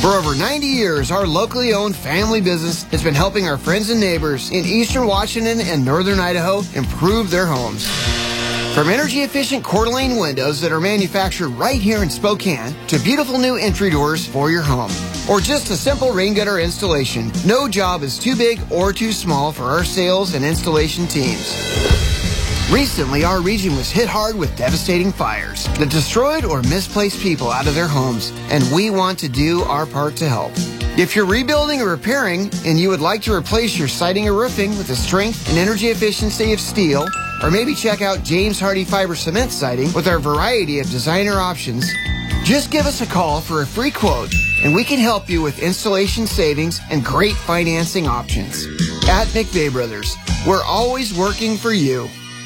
For over 90 years, our locally owned family business has been helping our friends and neighbors in eastern Washington and northern Idaho improve their homes. From energy-efficient Coeur d'Alene windows that are manufactured right here in Spokane to beautiful new entry doors for your home. Or just a simple rain gutter installation, no job is too big or too small for our sales and installation teams. Recently, our region was hit hard with devastating fires that destroyed or misplaced people out of their homes, and we want to do our part to help. If you're rebuilding or repairing and you would like to replace your siding or roofing with the strength and energy efficiency of steel, or maybe check out James Hardy Fiber Cement Siding with our variety of designer options, just give us a call for a free quote, and we can help you with installation savings and great financing options. At McVeigh Brothers, we're always working for you.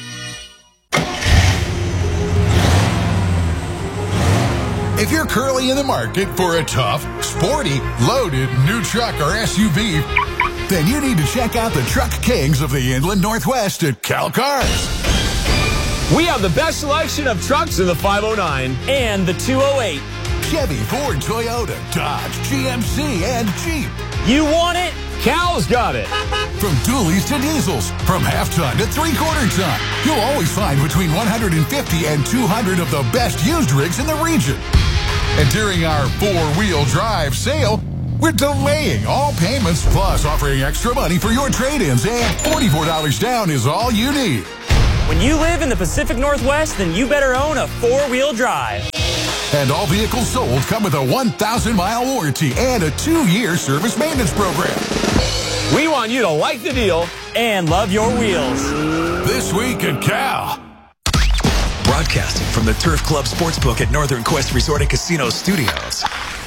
If you're currently in the market for a tough, sporty, loaded new truck or SUV, then you need to check out the truck kings of the Inland Northwest at Cal Cars. We have the best selection of trucks in the 509 and the 208. Chevy, Ford, Toyota, Dodge, GMC, and Jeep. You want it? Cal's got it. From dualies to diesels, from half-ton to three-quarter ton, you'll always find between 150 and 200 of the best used rigs in the region. And during our four-wheel drive sale, we're delaying all payments plus offering extra money for your trade-ins, and $44 down is all you need. When you live in the Pacific Northwest, then you better own a four-wheel drive. And all vehicles sold come with a 1,000-mile warranty and a 2-year service maintenance program. We want you to like the deal and love your wheels. This week at Cal. Broadcasting from the Turf Club Sportsbook at Northern Quest Resort and Casino Studios.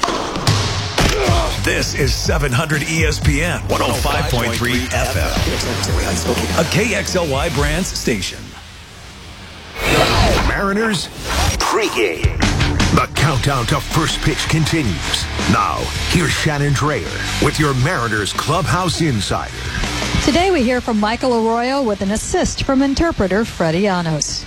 This is 700 ESPN 105.3 FM. A KXLY Brands station. Mariners pregame. The countdown to first pitch continues. Now, here's Shannon Drayer with your Mariners Clubhouse Insider. Today we hear from Michael Arroyo with an assist from interpreter Freddie Llanos.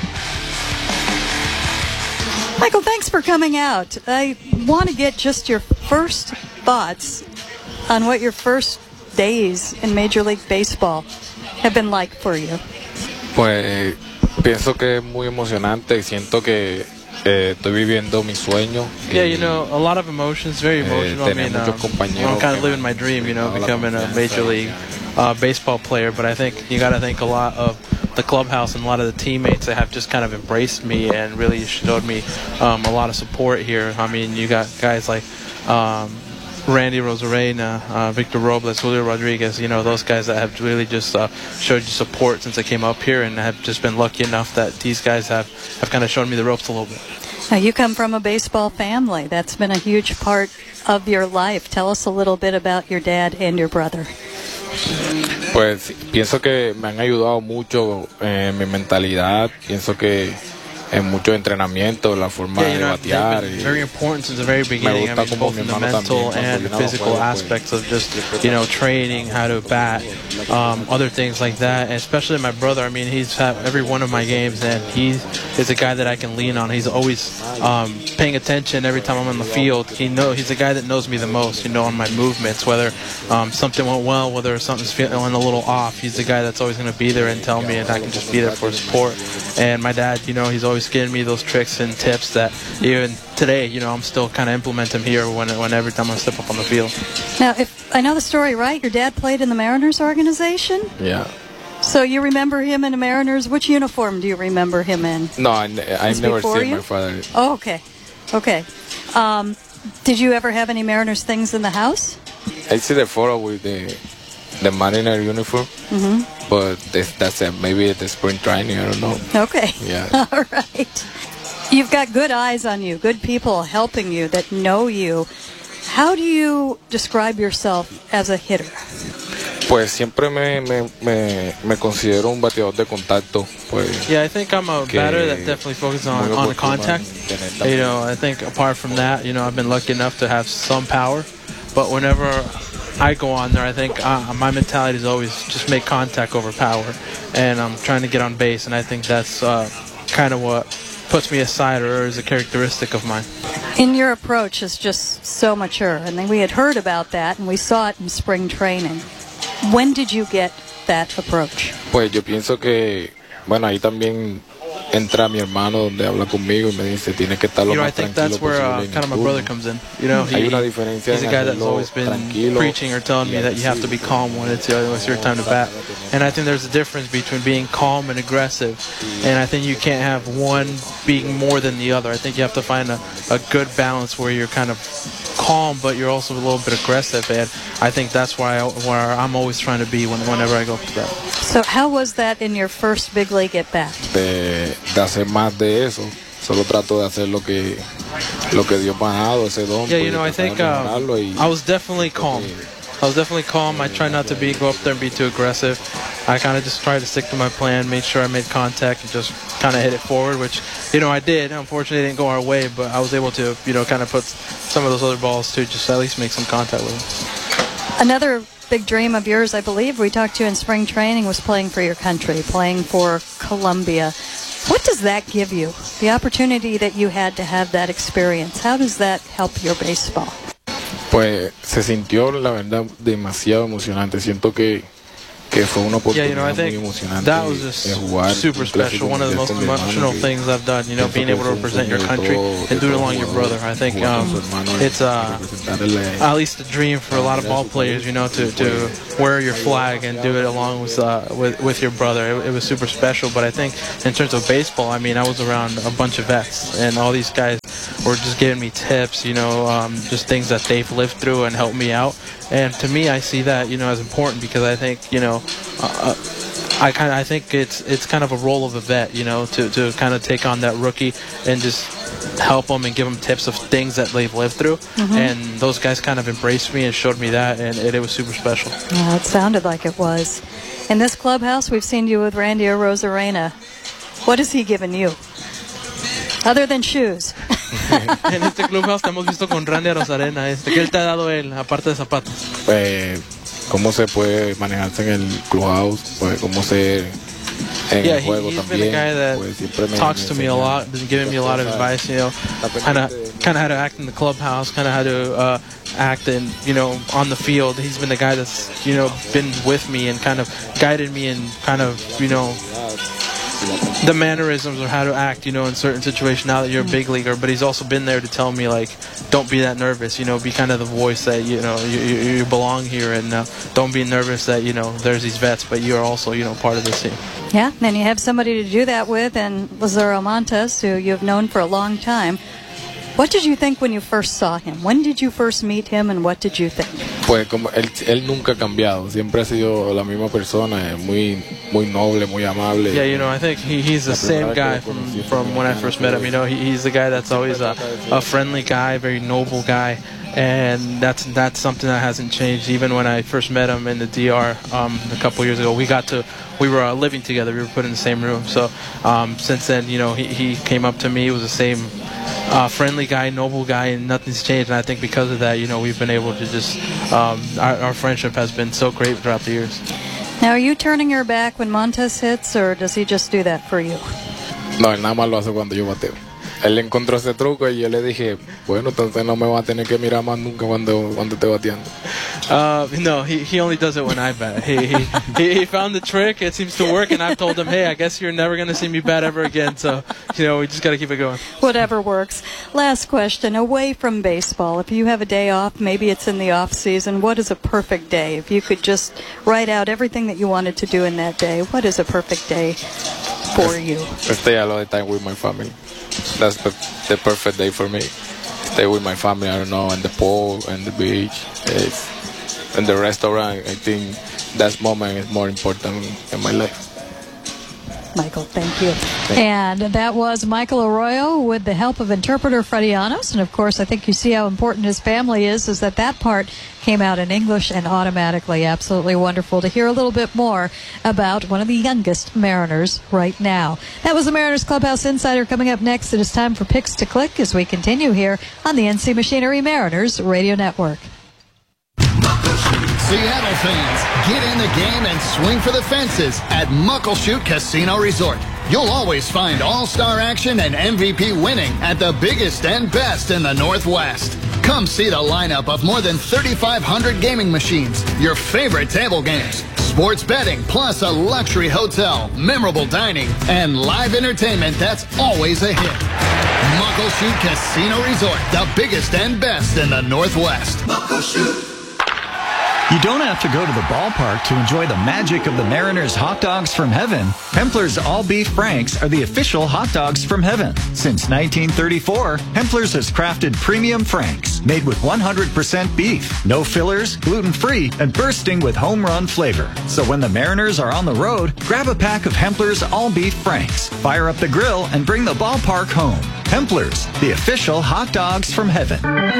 Michael, thanks for coming out. I want to get just your first thoughts on what your first days in Major League Baseball have been like for you. Pues pienso que es muy emocionante. Siento que estoy viviendo mi sueño. Yeah, you know, a lot of emotions, very emotional. I mean, I'm kind of living my dream, you know, becoming a Major League baseball player. But I think you got to thank a lot of the clubhouse and a lot of the teammates that have just kind of embraced me and really showed me a lot of support here. I mean, you got guys like Randy Rosarena, Victor Robles, Julio Rodriguez, you know, those guys that have really just showed you support since I came up here, and have just been lucky enough that these guys have kind of shown me the ropes a little bit. Now, you come from a baseball family. That's been a huge part of your life. Tell us a little bit about your dad and your brother. Pues pienso que me han ayudado mucho en mi mentalidad. Pienso que en mucho entrenamiento, la forma de batear. Very important since the very beginning. I mean, both in the mental and the physical aspects of just, you know, training, how to bat, other things like that. And especially my brother. I mean, he's had every one of my games, and he is a guy that I can lean on. He's always paying attention every time I'm on the field. He's a guy that knows me the most, you know, on my movements, whether something went well, whether something's feeling a little off. He's the guy that's always going to be there and tell me, and I can just be there for support. And my dad, you know, he's always giving me those tricks and tips that even today, you know, I'm still kind of implementing here when every time I step up on the field. Now, if I know the story right, your dad played in the Mariners organization? Yeah. So you remember him in the Mariners? Which uniform do you remember him in? No, I've never seen my father. Oh, okay. Okay. Did you ever have any Mariners things in the house? I see the photo with the Mariner uniform, but that's it. Maybe at the spring training, I don't know. Okay. Yeah. All right. You've got good eyes on you, good people helping you that know you. How do you describe yourself as a hitter? Pues siempre me considero un bateador de contacto. Pues, yeah, I think I'm a batter that definitely focuses on contact. You know, I think apart from that, you know, I've been lucky enough to have some power, but whenever I go on there, I think my mentality is always just make contact over power, and I'm trying to get on base, and I think that's kind of what puts me aside or is a characteristic of mine. And your approach is just so mature. And then we had heard about that, and we saw it in spring training. When did you get that approach? Pues yo pienso que, bueno, ahí también entra mi hermano donde habla conmigo y me dice tienes que estar lo más tranquilo posible. I think that's where kind of my brother comes in. You know, he's a guy that's always been preaching or telling me that you have to be calm when it's your time to bat. And I think there's a difference between being calm and aggressive. And I think you can't have one being more than the other. I think you have to find a good balance where you're kind of calm, but you're also a little bit aggressive. And I think that's where I'm always trying to be whenever I go to bat. So how was that in your first big league at bat? De hacer más de eso. Solo trato de hacer lo que Dios me ha dado, ese don. Yeah, you know, I think I was definitely calm. I try not to go up there and be too aggressive. I kind of just tried to stick to my plan, made sure I made contact, and just kind of hit it forward, which, you know, I did. Unfortunately, it didn't go our way, but I was able to, you know, kind of put some of those other balls to just at least make some contact with them. Another big dream of yours, I believe, we talked to you in spring training, was playing for your country, playing for Colombia. What does that give you? The opportunity that you had to have that experience, how does that help your baseball? Pues se sintió, la verdad, demasiado emocionante. Siento que fue una oportunidad muy emocionante. That was just super special. One of the most emotional things I've done, you know, being able to represent your country and do it along your brother. I think it's at least a dream for a lot of ball players, you know, to wear your flag and do it along with your brother. It was super special. But I think in terms of baseball, I mean, I was around a bunch of vets, and all these guys were just giving me tips, you know, just things that they've lived through and helped me out. And to me, I see that, you know, as important, because I think, you know, I think it's kind of a role of a vet, you know, to kind of take on that rookie and just help them and give them tips of things that they've lived through. Mm-hmm. And those guys kind of embraced me and showed me that, and it was super special. Yeah, it sounded like it was. In this clubhouse, we've seen you with Randy Arozarena. What has he given you? Other than shoes. En este clubhouse te hemos visto con Randy Arozarena. ¿Qué él te ha dado él, aparte de zapatos? Cómo se puede manejarse en el clubhouse, pues cómo se en el juego he's también. Been a guy that talks to me a lot, been giving me a lot of advice, you know, kind of how to act in the clubhouse, kind of how to act in, you know, on the field. He's been the guy that's, you know, been with me and kind of guided me and kind of, you know, the mannerisms or how to act, you know, in certain situations now that you're a big leaguer. But he's also been there to tell me, like, don't be that nervous, you know, be kind of the voice that, you know, you belong here, and don't be nervous that, you know, there's these vets, but you're also, you know, part of this team. Yeah, and you have somebody to do that with, and Lazaro Montes, who you've known for a long time. What did you think when you first saw him? When did you first meet him, and what did you think? Pues como él nunca ha cambiado, siempre ha sido la misma persona, muy noble, muy amable. Yeah, you know, I think he's the same guy from when I first met him. You know, he's the guy that's always a friendly guy, very noble guy, and that's something that hasn't changed. Even when I first met him in the DR a couple years ago, we were living together. We were put in the same room. So since then, you know, he came up to me. He was the same friendly guy, noble guy, and nothing's changed. And I think because of that, you know, we've been able to just our friendship has been so great throughout the years. Now, are you turning your back when Montes hits, or does he just do that for you? No, él nada más lo hace cuando yo bateo. Él encontró ese truco y yo le dije, bueno, entonces no me va a tener que mirar más nunca cuando esté bateando. No, he only does it when I bat. He found the trick. It seems to work, and I've told him, hey, I guess you're never going to see me bat ever again. So, you know, we just got to keep it going. Whatever works. Last question. Away from baseball, if you have a day off, maybe it's in the off season, what is a perfect day? If you could just write out everything that you wanted to do in that day, what is a perfect day for you? Stay a lot of time with my family. That's the perfect day for me. Stay with my family, I don't know, and the pool and the beach and the restaurant. I think that moment is more important in my life. Michael, thank you. And that was Michael Arroyo with the help of interpreter Freddie Llanos. And, of course, I think you see how important his family is that part came out in English and automatically. Absolutely wonderful to hear a little bit more about one of the youngest Mariners right now. That was the Mariners Clubhouse Insider. Coming up next, it is time for Picks to Click as we continue here on the NC Machinery Mariners Radio Network. Seattle fans, get in the game and swing for the fences at Muckleshoot Casino Resort. You'll always find all-star action and MVP winning at the biggest and best in the Northwest. Come see the lineup of more than 3,500 gaming machines, your favorite table games, sports betting, plus a luxury hotel, memorable dining, and live entertainment that's always a hit. Muckleshoot Casino Resort, the biggest and best in the Northwest. Muckleshoot. You don't have to go to the ballpark to enjoy the magic of the Mariners hot dogs from heaven. Hempler's All-Beef Franks are the official hot dogs from heaven. Since 1934, Hempler's has crafted premium Franks made with 100% beef, no fillers, gluten-free, and bursting with home run flavor. So when the Mariners are on the road, grab a pack of Hempler's All-Beef Franks, fire up the grill, and bring the ballpark home. Hempler's, the official hot dogs from heaven.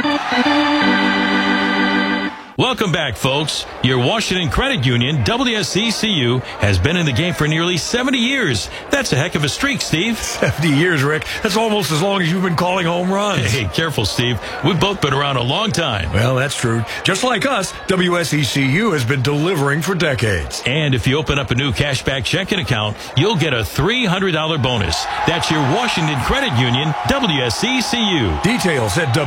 Welcome back, folks. Your Washington Credit Union, WSECU, has been in the game for nearly 70 years. That's a heck of a streak, Steve. 70 years, Rick. That's almost as long as you've been calling home runs. Hey, careful, Steve. We've both been around a long time. Well, that's true. Just like us, WSECU has been delivering for decades. And if you open up a new cashback checking account, you'll get a $300 bonus. That's your Washington Credit Union, WSECU. Details at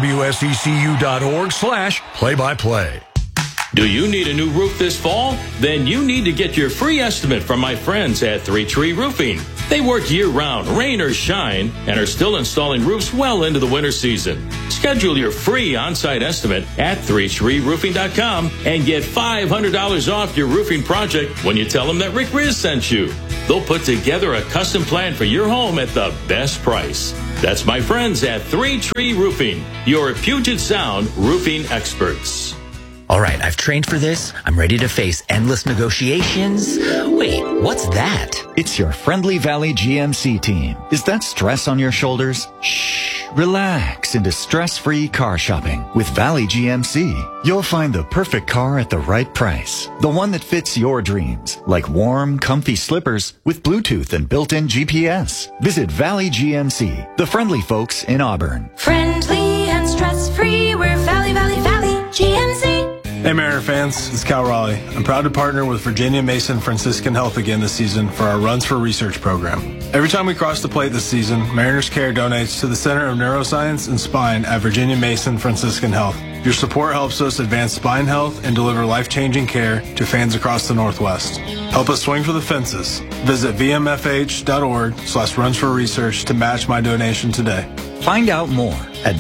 WSECU.org/play-by-play. Do you need a new roof this fall? Then you need to get your free estimate from my friends at 3 Tree Roofing. They work year-round, rain or shine, and are still installing roofs well into the winter season. Schedule your free on-site estimate at 3treeroofing.com and get $500 off your roofing project when you tell them that Rick Riz sent you. They'll put together a custom plan for your home at the best price. That's my friends at 3 Tree Roofing, your Puget Sound roofing experts. All right, I've trained for this. I'm ready to face endless negotiations. Wait, what's that? It's your Friendly Valley GMC team. Is that stress on your shoulders? Shh, relax into stress-free car shopping. With Valley GMC, you'll find the perfect car at the right price. The one that fits your dreams, like warm, comfy slippers with Bluetooth and built-in GPS. Visit Valley GMC, the friendly folks in Auburn. Friendly and stress-free, we're Valley GMC. Hey Mariner fans, it's Cal Raleigh. I'm proud to partner with Virginia Mason Franciscan Health again this season for our Runs for Research program. Every time we cross the plate this season, Mariners Care donates to the Center of Neuroscience and Spine at Virginia Mason Franciscan Health. Your support helps us advance spine health and deliver life-changing care to fans across the Northwest. Help us swing for the fences. Visit vmfh.org/runs-for-research to match my donation today. Find out more at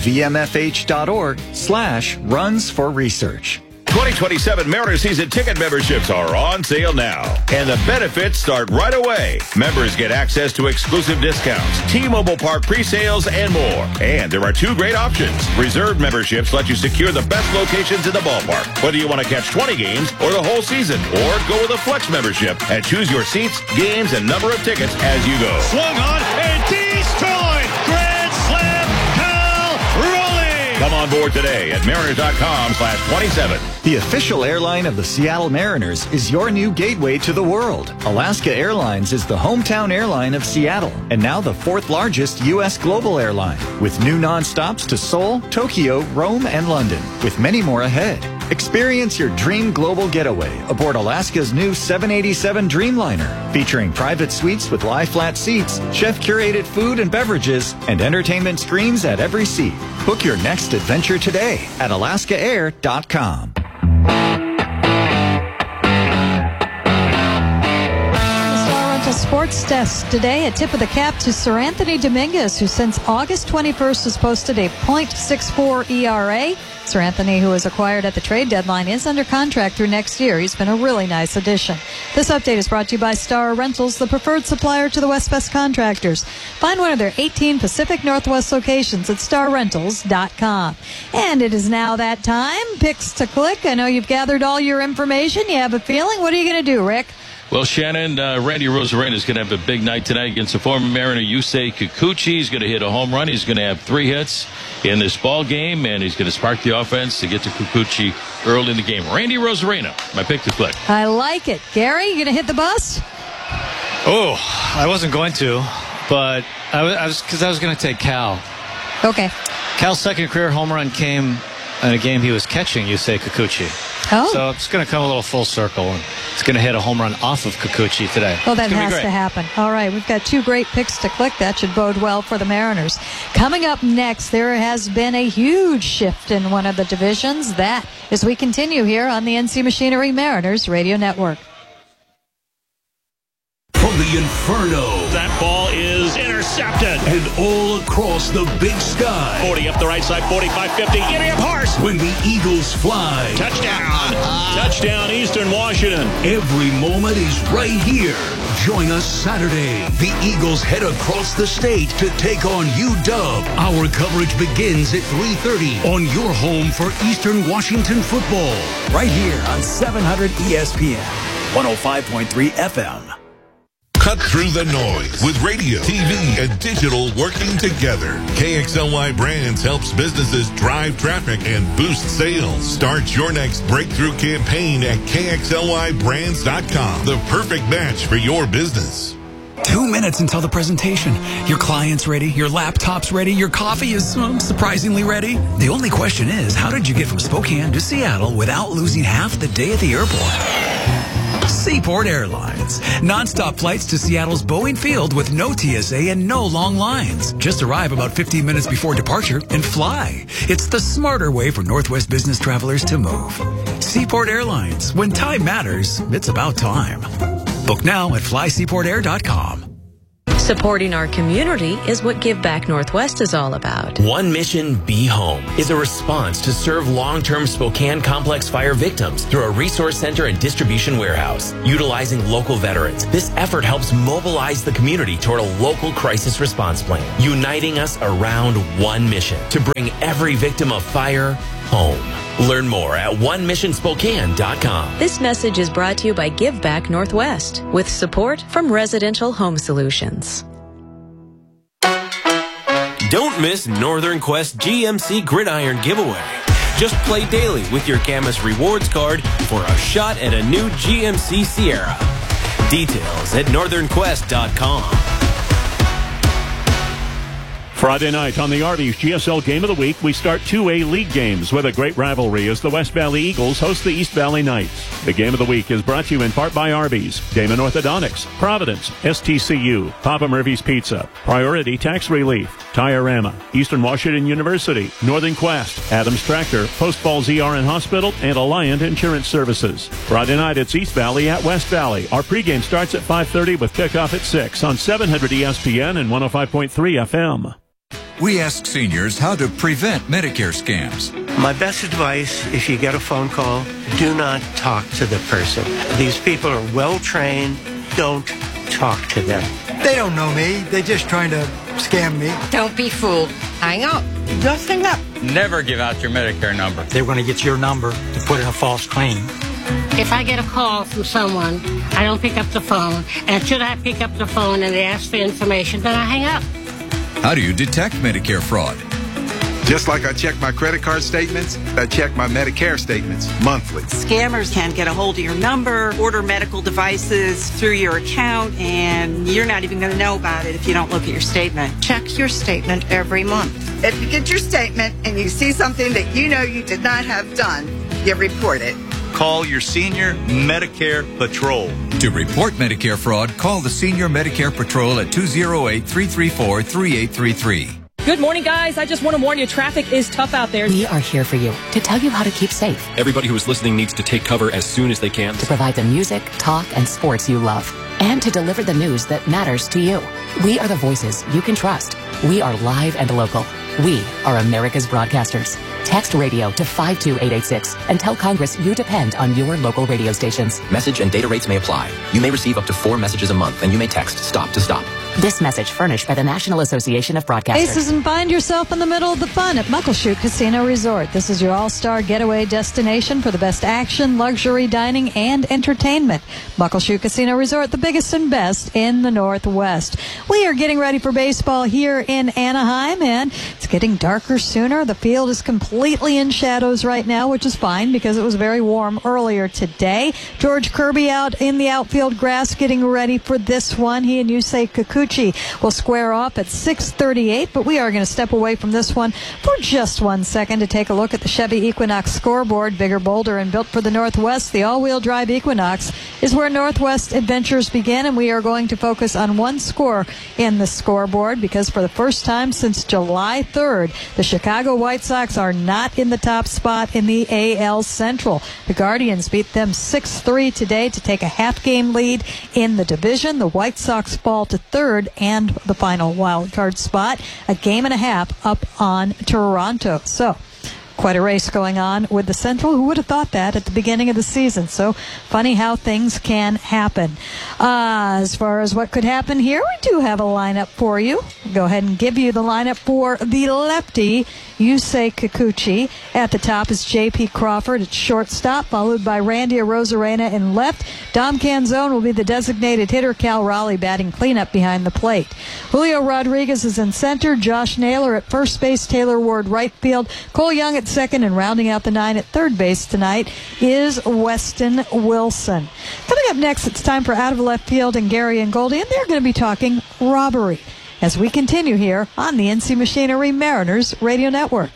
vmfh.org/runs-for-research. 2027 Mariners season ticket memberships are on sale now, and the benefits start right away. Members get access to exclusive discounts, T-Mobile Park pre-sales, and more. And there are 2 great options. Reserved memberships let you secure the best locations in the ballpark, whether you want to catch 20 games or the whole season, or go with a flex membership and choose your seats, games, and number of tickets as you go. Swung on and destroyed. Grand slam, Cal Raleigh. Come on board today at mariners.com/27. The official airline of the Seattle Mariners is your new gateway to the world. Alaska Airlines is the hometown airline of Seattle, and now the 4th largest U.S. global airline, with new nonstops to Seoul, Tokyo, Rome, and London, with many more ahead. Experience your dream global getaway aboard Alaska's new 787 Dreamliner, featuring private suites with lie-flat seats, chef-curated food and beverages, and entertainment screens at every seat. Book your next adventure today at alaskaair.com. Sports Desk today, a tip of the cap to Sir Anthony Dominguez, who since August 21st has posted a .64 ERA. Sir Anthony, who was acquired at the trade deadline, is under contract through next year. He's been a really nice addition. This update is brought to you by Star Rentals, the preferred supplier to the West contractors. Find one of their 18 Pacific Northwest locations at starrentals.com. And it is now that time. Picks to click. I know you've gathered all your information. You have a feeling. What are you going to do, Rick? Well, Shannon, Randy Arozarena is going to have a big night tonight against the former Mariner Yusei Kikuchi. He's going to hit a home run. He's going to have 3 hits in this ball game, and he's going to spark the offense to get to Kikuchi early in the game. Randy Arozarena, my pick to click. I like it. Gary, you going to hit the bus? Oh, I wasn't going to, but I was going to take Cal. Okay. Cal's second career home run came in a game he was catching Yusei Kikuchi. Oh. So it's going to come a little full circle, and it's going to hit a home run off of Kikuchi today. Well, that has to happen. All right, we've got 2 great picks to click. That should bode well for the Mariners. Coming up next, there has been a huge shift in one of the divisions. That as we continue here on the NC Machinery Mariners Radio Network. From the Inferno. That ball is intercepted. And all across the big sky. 40 up the right side, 45, 50. Giddy up, horse. When the Eagles fly. Touchdown. Touchdown, Eastern Washington. Every moment is right here. Join us Saturday. The Eagles head across the state to take on UW. Our coverage begins at 3:30 on your home for Eastern Washington football. Right here on 700 ESPN, 105.3 FM. Cut through the noise with radio, TV, and digital working together. KXLY Brands helps businesses drive traffic and boost sales. Start your next breakthrough campaign at KXLYBrands.com. The perfect match for your business. 2 minutes until the presentation. Your client's ready, your laptop's ready, your coffee is surprisingly ready. The only question is, how did you get from Spokane to Seattle without losing half the day at the airport? Seaport Airlines. Non-stop flights to Seattle's Boeing Field with no TSA and no long lines. Just arrive about 15 minutes before departure and fly. It's the smarter way for Northwest business travelers to move. Seaport Airlines. When time matters, it's about time. Book now at flyseaportair.com. Supporting our community is what Give Back Northwest is all about. One Mission Be Home is a response to serve long-term Spokane complex fire victims through a resource center and distribution warehouse. Utilizing local veterans, this effort helps mobilize the community toward a local crisis response plan, uniting us around one mission to bring every victim of fire home. Learn more at onemissionspokane.com. This message is brought to you by Give Back Northwest with support from Residential Home Solutions. Don't miss Northern Quest GMC Gridiron giveaway. Just play daily with your Camus Rewards card for a shot at a new GMC Sierra. Details at northernquest.com. Friday night on the Arby's GSL Game of the Week, we start 2A League games with a great rivalry as the West Valley Eagles host the East Valley Knights. The Game of the Week is brought to you in part by Arby's, Damon Orthodontics, Providence, STCU, Papa Murphy's Pizza, Priority Tax Relief, Tiorama, Eastern Washington University, Northern Quest, Adams Tractor, Post Falls ER and Hospital, and Alliant Insurance Services. Friday night, it's East Valley at West Valley. Our pregame starts at 5:30 with kickoff at 6 on 700 ESPN and 105.3 FM. We ask seniors how to prevent Medicare scams. My best advice, if you get a phone call, do not talk to the person. These people are well trained. Don't talk to them. They don't know me. They're just trying to scam me. Don't be fooled. Hang up. Just hang up. Never give out your Medicare number. They're going to get your number to put in a false claim. If I get a call from someone, I don't pick up the phone. And should I pick up the phone and they ask for information, then I hang up. How do you detect Medicare fraud? Just like I check my credit card statements, I check my Medicare statements monthly. Scammers can get a hold of your number, order medical devices through your account, and you're not even going to know about it if you don't look at your statement. Check your statement every month. If you get your statement and you see something that you know you did not have done, you report it. Call your Senior Medicare Patrol. To report Medicare fraud, call the Senior Medicare Patrol at 208-334-3833. Good morning, guys. I just want to warn you, traffic is tough out there. We are here for you to tell you how to keep safe. Everybody who is listening needs to take cover as soon as they can. To provide the music, talk, and sports you love. And to deliver the news that matters to you. We are the voices you can trust. We are live and local. We are America's broadcasters. Text radio to 52886 and tell Congress you depend on your local radio stations. Message and data rates may apply. You may receive up to 4 messages a month, and you may text STOP to STOP. This message furnished by the National Association of Broadcasters. Aces, and find yourself in the middle of the fun at Muckleshoot Casino Resort. This is your all-star getaway destination for the best action, luxury dining, and entertainment. Muckleshoot Casino Resort, the biggest and best in the Northwest. We are getting ready for baseball here in Anaheim, and it's getting darker sooner. The field is completely in shadows right now, which is fine because it was very warm earlier today. George Kirby out in the outfield grass getting ready for this one. He and Yusei Kikuchi Kikuchi will square off at 6:38, but we are going to step away from this one for just 1 second to take a look at the Chevy Equinox scoreboard. Bigger, bolder, and built for the Northwest, the all-wheel drive Equinox is where Northwest adventures begin, and we are going to focus on one score in the scoreboard because for the first time since July 3rd, the Chicago White Sox are not in the top spot in the AL Central. The Guardians beat them 6-3 today to take a half-game lead in the division. The White Sox fall to third and the final wild card spot, a game and a half up on Toronto. So, quite a race going on with the Central. Who would have thought that at the beginning of the season? So funny how things can happen. As far as what could happen here, we do have a lineup for you. Go ahead and give you the lineup for the lefty, Yusei Kikuchi. At the top is J.P. Crawford at shortstop, followed by Randy Arozarena in left. Dom Canzone will be the designated hitter. Cal Raleigh batting cleanup behind the plate. Julio Rodriguez is in center. Josh Naylor at first base. Taylor Ward right field. Cole Young at second, and rounding out the nine at third base tonight is Weston Wilson. Coming up next, it's time for Out of Left Field and Gary and Goldie, and they're going to be talking robbery as we continue here on the NC Machinery Mariners Radio Network.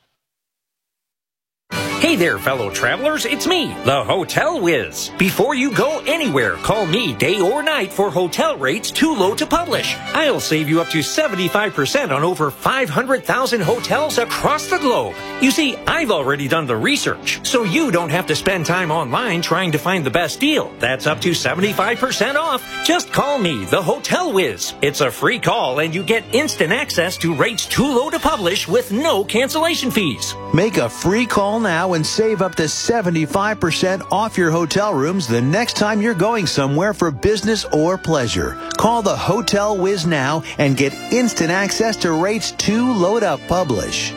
Hey there, fellow travelers. It's me, the Hotel Whiz. Before you go anywhere, call me day or night for hotel rates too low to publish. I'll save you up to 75% on over 500,000 hotels across the globe. You see, I've already done the research, so you don't have to spend time online trying to find the best deal. That's up to 75% off. Just call me, the Hotel Whiz. It's a free call, and you get instant access to rates too low to publish with no cancellation fees. Make a free call now and save up to 75% off your hotel rooms the next time you're going somewhere for business or pleasure. Call the Hotel Whiz now and get instant access to rates too low to publish.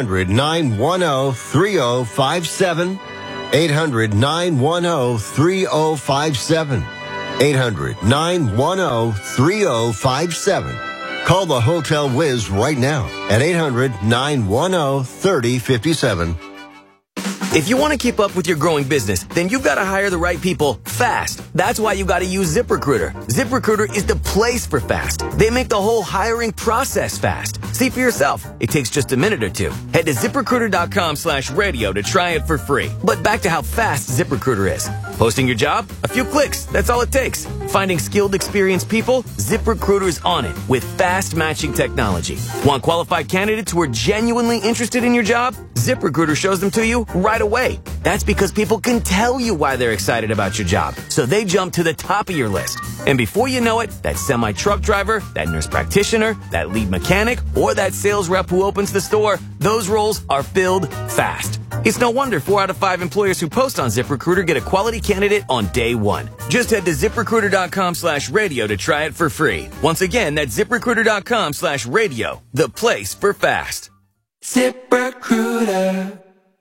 800-910-3057. 800-910-3057. 800-910-3057. Call the Hotel Whiz right now at 800-910-3057. If you want to keep up with your growing business, then you've got to hire the right people fast. That's why you got to use ZipRecruiter. ZipRecruiter is the place for fast. They make the whole hiring process fast. See for yourself. It takes just a minute or two. Head to ZipRecruiter.com/radio to try it for free. But back to how fast ZipRecruiter is. Posting your job? A few clicks. That's all it takes. Finding skilled, experienced people? ZipRecruiter is on it with fast matching technology. Want qualified candidates who are genuinely interested in your job? ZipRecruiter shows them to you right away. That's because people can tell you why they're excited about your job, so they jump to the top of your list. And before you know it, that semi-truck driver, that nurse practitioner, that lead mechanic, or that sales rep who opens the store, those roles are filled fast. It's no wonder 4 out of 5 employers who post on ZipRecruiter get a quality candidate on day one. Just head to ZipRecruiter.com/radio to try it for free. Once again, that's ZipRecruiter.com/radio, the place for fast. ZipRecruiter.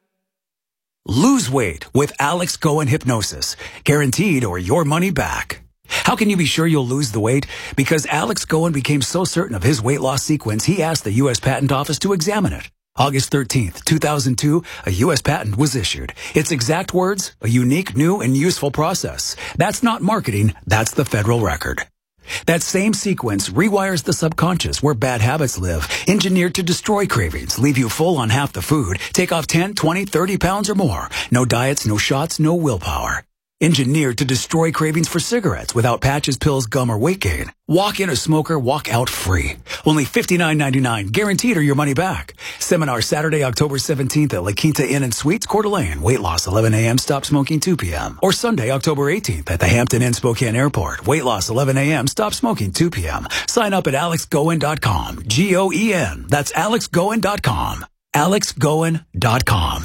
Lose weight with Alex Goen Hypnosis. Guaranteed or your money back. How can you be sure you'll lose the weight? Because Alex Goen became so certain of his weight loss sequence, he asked the U.S. Patent Office to examine it. August 13th, 2002, a U.S. patent was issued. Its exact words, a unique, new, and useful process. That's not marketing, that's the federal record. That same sequence rewires the subconscious where bad habits live, engineered to destroy cravings, leave you full on half the food, take off 10, 20, 30 pounds or more. No diets, no shots, no willpower. Engineered to destroy cravings for cigarettes without patches, pills, gum, or weight gain. Walk in a smoker, walk out free. Only $59.99, guaranteed or your money back. Seminar Saturday, October 17th at La Quinta Inn and Suites, Coeur d'Alene. Weight loss 11 a.m., stop smoking 2 p.m. Or Sunday, October 18th at the Hampton Inn Spokane Airport. Weight loss 11 a.m., stop smoking 2 p.m. Sign up at alexgoen.com. G-O-E-N. That's alexgoen.com. alexgoen.com.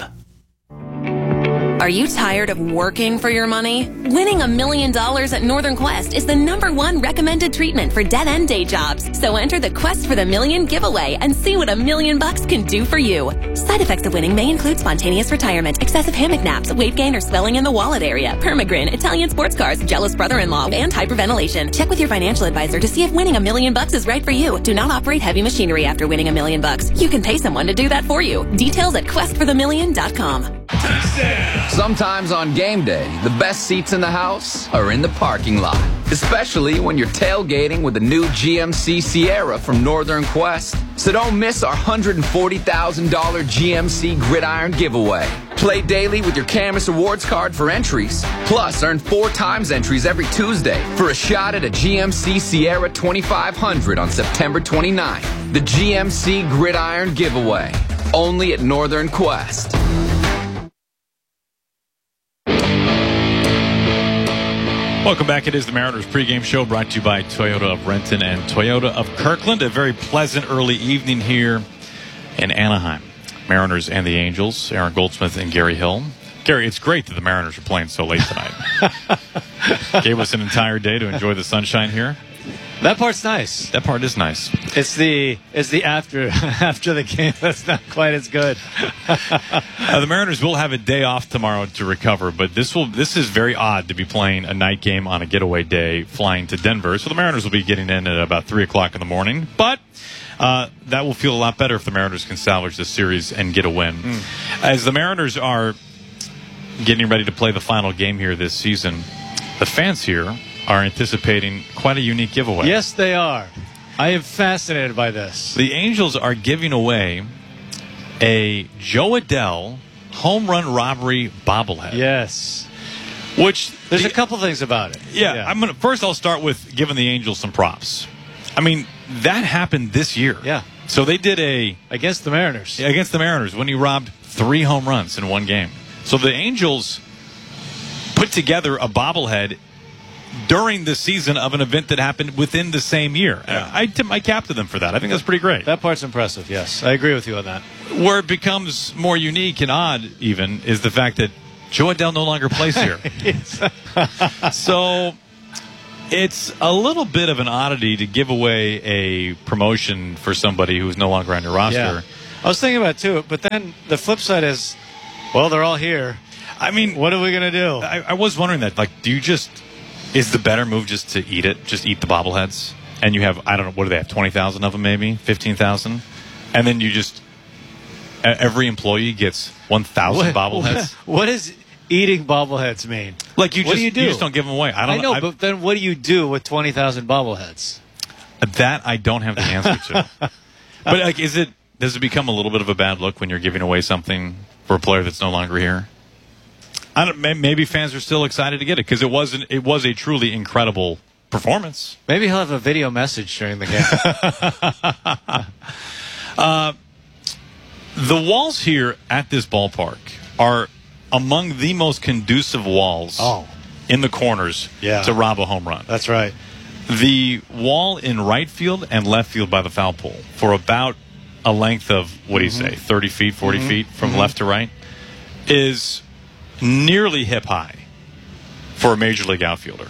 Are you tired of working for your money? Winning $1 million at Northern Quest is the #1 recommended treatment for dead-end day jobs. So enter the Quest for the Million giveaway and see what $1 million can do for you. Side effects of winning may include spontaneous retirement, excessive hammock naps, weight gain or swelling in the wallet area, permagrin, Italian sports cars, jealous brother-in-law, and hyperventilation. Check with your financial advisor to see if winning $1 million is right for you. Do not operate heavy machinery after winning $1 million. You can pay someone to do that for you. Details at questforthemillion.com. Sam. Sometimes on game day, the best seats in the house are in the parking lot. Especially when you're tailgating with the new GMC Sierra from Northern Quest. So don't miss our $140,000 GMC Gridiron giveaway. Play daily with your Camus Awards card for entries. Plus, earn 4 times entries every Tuesday for a shot at a GMC Sierra 2500 on September 29th. The GMC Gridiron giveaway. Only at Northern Quest. Welcome back. It is the Mariners pregame show brought to you by Toyota of Renton and Toyota of Kirkland. A very pleasant early evening here in Anaheim. Mariners and the Angels, Aaron Goldsmith and Gary Hill. Gary, it's great that the Mariners are playing so late tonight. Gave us an entire day to enjoy the sunshine here. That part's nice. That part is nice. It's the after the game that's not quite as good. The Mariners will have a day off tomorrow to recover, but this is very odd to be playing a night game on a getaway day, flying to Denver. So the Mariners will be getting in at about 3 o'clock in the morning, but that will feel a lot better if the Mariners can salvage this series and get a win. As the Mariners are getting ready to play the final game here this season, the fans here are anticipating quite a unique giveaway. Yes, they are. I am fascinated by this. The Angels are giving away a Joe Adell home run robbery bobblehead. Yes. Which there's a couple things about it. Yeah. First I'll start with giving the Angels some props. I mean, that happened this year. Yeah. So they did against the Mariners. Yeah, against the Mariners when he robbed 3 home runs in one game. So the Angels put together a bobblehead during the season of an event that happened within the same year. Yeah. I tip my cap to them for that. I think that's pretty great. That part's impressive, yes. I agree with you on that. Where it becomes more unique and odd, even, is the fact that Joe Adell no longer plays here. So it's a little bit of an oddity to give away a promotion for somebody who's no longer on your roster. Yeah. I was thinking about it, too, but then the flip side is, well, they're all here. I mean, what are we going to do? I was wondering that. Like, is the better move just to eat it? Just eat the bobbleheads? And you have, I don't know, what do they have, 20,000 of them maybe? 15,000? And then you just, every employee gets 1,000 bobbleheads? What does eating bobbleheads mean? Like, what do you do? You just don't give them away. I know, but then what do you do with 20,000 bobbleheads? That I don't have the answer to. But, like, does it become a little bit of a bad look when you're giving away something for a player that's no longer here? Maybe fans are still excited to get it because it was a truly incredible performance. Maybe he'll have a video message during the game. The walls here at this ballpark are among the most conducive walls in the corners to rob a home run. That's right. The wall in right field and left field by the foul pole for about a length of, what do you say, 30 feet, 40 feet from left to right is nearly hip high for a major league outfielder.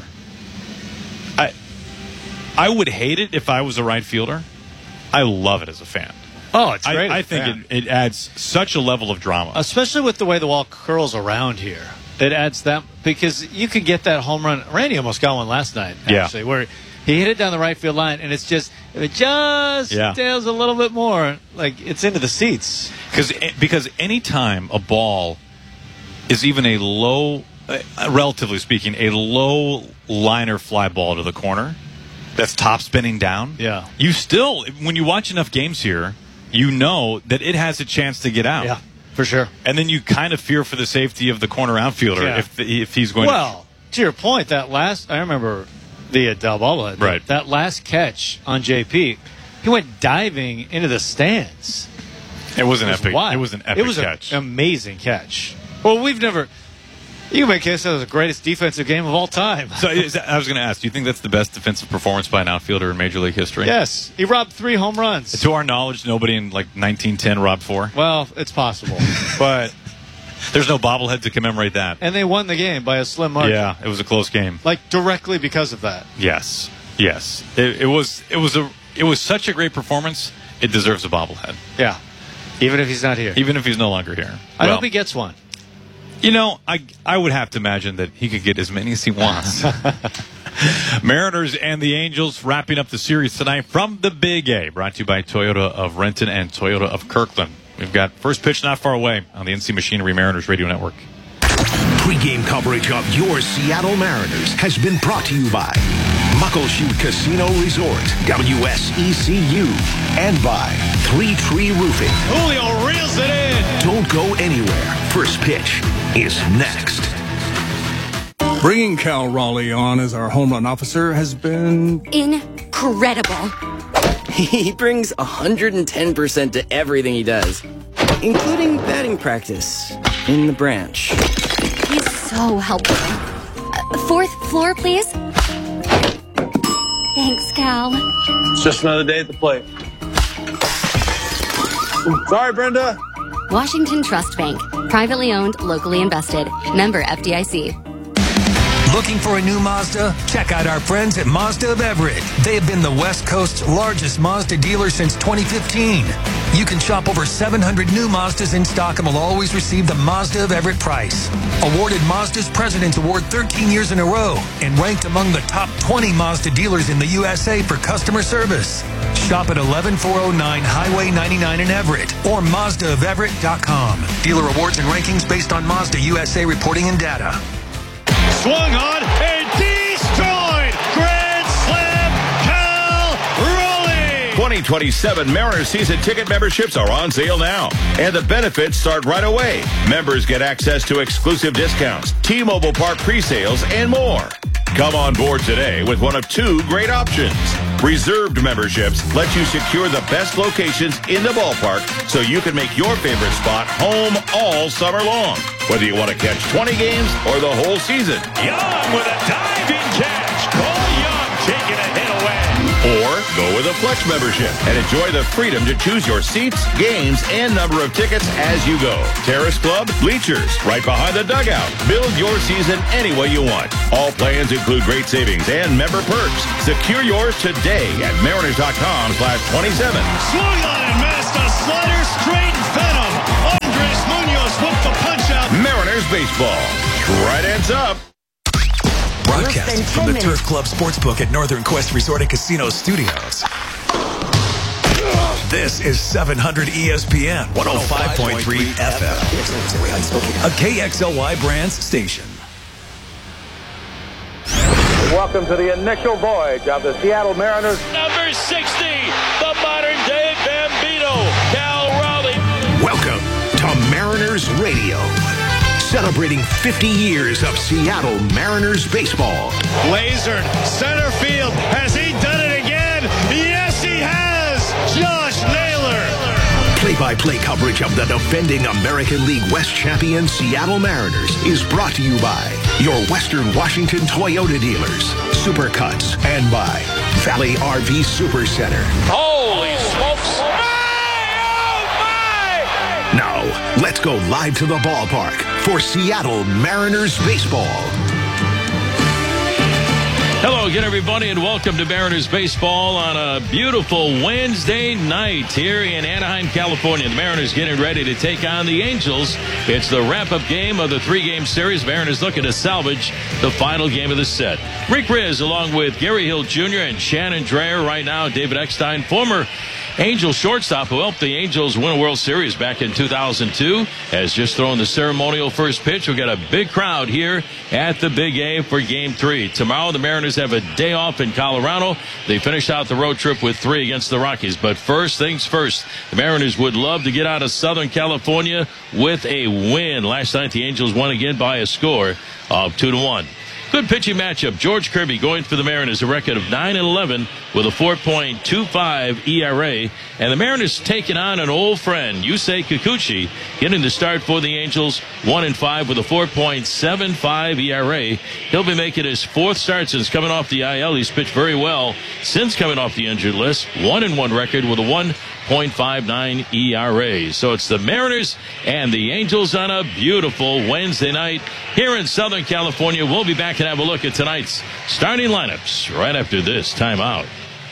I would hate it if I was a right fielder. I love it as a fan. Oh, it's great. I think it adds such a level of drama, especially with the way the wall curls around here. It adds that because you could get that home run. Randy almost got one last night, actually, where he hit it down the right field line, and it's just tails a little bit more, like it's into the seats. Because any time a ball is even a low, relatively speaking, a low liner fly ball to the corner that's top spinning down. Yeah. You still, when you watch enough games here, you know that it has a chance to get out. Yeah, for sure. And then you kind of fear for the safety of the corner outfielder if he's going to your point, I remember the Adell bobblehead. Right. That last catch on JP, he went diving into the stands. It was an epic catch. It was an amazing catch. Well, you can make a case that was the greatest defensive game of all time. So I was going to ask, do you think that's the best defensive performance by an outfielder in Major League history? Yes. He robbed 3 home runs. To our knowledge, nobody in 1910 robbed 4? Well, it's possible. But there's no bobblehead to commemorate that. And they won the game by a slim margin. Yeah, it was a close game. Directly because of that. Yes. It was such a great performance, it deserves a bobblehead. Yeah. Even if he's not here. Even if he's no longer here. I hope he gets one. You know, I would have to imagine that he could get as many as he wants. Mariners and the Angels wrapping up the series tonight from the Big A, brought to you by Toyota of Renton and Toyota of Kirkland. We've got first pitch not far away on the NC Machinery Mariners Radio Network. Pre-game coverage of your Seattle Mariners has been brought to you by Muckleshoot Casino Resort, WSECU, and by 3 Tree Roofing. Julio reels it in. Don't go anywhere. First pitch is next. Bringing Cal Raleigh on as our home run officer has been incredible. He brings 110% to everything he does, including batting practice in the branch. He's so helpful. 4th floor, please. Thanks, Cal. It's just another day at the plate. Sorry, Brenda. Washington Trust Bank. Privately owned, locally invested. Member FDIC. Looking for a new Mazda? Check out our friends at Mazda of Everett. They have been the West Coast's largest Mazda dealer since 2015. You can shop over 700 new Mazdas in stock and will always receive the Mazda of Everett price. Awarded Mazda's President's Award 13 years in a row and ranked among the top 20 Mazda dealers in the USA for customer service. Shop at 11409 Highway 99 in Everett or MazdaofEverett.com. Dealer awards and rankings based on Mazda USA reporting and data. Swung on and destroyed. Grand Slam, Cal Raleigh. 2027 Mariners season ticket memberships are on sale now, and the benefits start right away. Members get access to exclusive discounts, T-Mobile Park pre-sales, and more. Come on board today with one of 2 great options. Reserved memberships let you secure the best locations in the ballpark so you can make your favorite spot home all summer long. Whether you want to catch 20 games or the whole season. Young with a diving catch. Cole Young taking a hit away. Or go with a Flex membership and enjoy the freedom to choose your seats, games, and number of tickets as you go. Terrace Club, bleachers, right behind the dugout. Build your season any way you want. All plans include great savings and member perks. Secure yours today at Mariners.com/27. Swung on and missed a slider straight venom. Andres Munoz with the punch out. Mariners baseball. Tridents up. Broadcasting from the Turf Club Sportsbook at Northern Quest Resort and Casino Studios. This is 700 ESPN 105.3 FM, a KXLY Brands station. Welcome to the initial voyage of the Seattle Mariners. Number 60, the modern-day Bambino, Cal Raleigh. Welcome to Mariners Radio. Celebrating 50 years of Seattle Mariners baseball. Lasered, center field. Has he done it again? Yes, he has. Josh Naylor. Play-by-play coverage of the defending American League West champion Seattle Mariners is brought to you by your Western Washington Toyota dealers, Supercuts, and by Valley RV Super Center. Holy smokes. Now, let's go live to the ballpark for Seattle Mariners baseball. Hello again, everybody, and welcome to Mariners baseball on a beautiful Wednesday night here in Anaheim, California. The Mariners getting ready to take on the Angels. It's the wrap-up game of the 3-game series. Mariners looking to salvage the final game of the set. Rick Riz, along with Gary Hill Jr. and Shannon Dreyer right now. David Eckstein, former Angels shortstop who helped the Angels win a World Series back in 2002, has just thrown the ceremonial first pitch. We've got a big crowd here at the Big A for Game 3. Tomorrow, the Mariners have a day off in Colorado. They finish out the road trip with 3 against the Rockies. But first things first, the Mariners would love to get out of Southern California with a win. Last night, the Angels won again by a score of 2-1. Good pitching matchup. George Kirby going for the Mariners, a record of 9-11 with a 4.25 ERA. And the Mariners taking on an old friend, Yusei Kikuchi, getting the start for the Angels, 1-5 with a 4.75 ERA. He'll be making his 4th start since coming off the IL. He's pitched very well since coming off the injured list. 1-1 record with a 1.59 ERA. So it's the Mariners and the Angels on a beautiful Wednesday night here in Southern California. We'll be back and have a look at tonight's starting lineups right after this timeout.